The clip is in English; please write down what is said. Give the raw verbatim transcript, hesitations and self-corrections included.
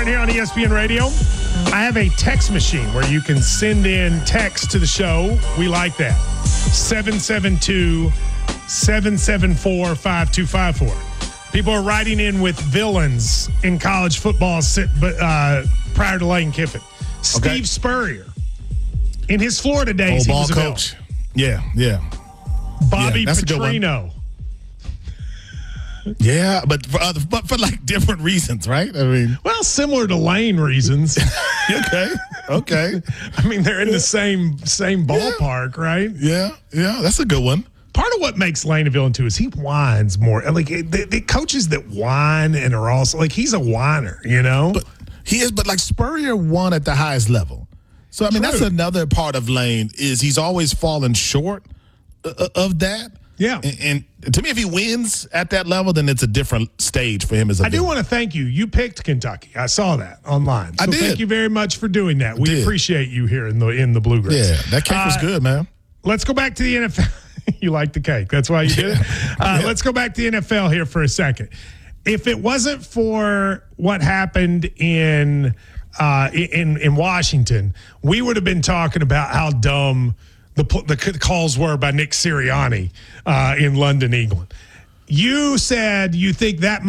Martin here on E S P N Radio. I have a text machine where you can send in text to the show. We like that. seven seven two, seven seven four, five two five four. People are writing in with villains in college football uh, prior to Lane Kiffin. Steve Okay. Spurrier. In his Florida days, Old he ball was a villain. coach. Yeah, yeah. Bobby Yeah, that's a good one. Petrino. Yeah, but for other, but for like different reasons, right? I mean, Well, similar to Lane reasons. okay, okay. I mean, they're in the same same ballpark, right? Yeah, yeah, that's a good one. Part of what makes Lane a villain too is he whines more. Like the, the coaches that whine and are also like he's a whiner, you know. But he is, but like Spurrier won at the highest level. So I mean, True. that's another part of Lane is he's always fallen short uh, of that. Yeah. And, and to me, if he wins at that level, then it's a different stage for him as a I do villain. want to thank you. You picked Kentucky. I saw that online. So I did. Thank you very much for doing that. We did. appreciate you here in the in the Bluegrass. Yeah, that cake was Uh, good, man. Let's go back to the N F L. You like the cake. That's why you did it. Uh, Yeah. Let's go back to the N F L here for a second. If it wasn't for what happened in uh, in in Washington, we would have been talking about how dumb the the calls were by Nick Sirianni uh, in London, England. You said you think that